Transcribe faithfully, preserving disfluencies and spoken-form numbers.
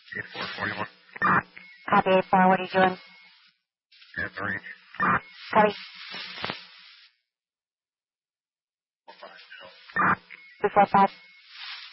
eight four forty-one. Copy eight four, what are you doing? At the range. Copy. Four five. two four five.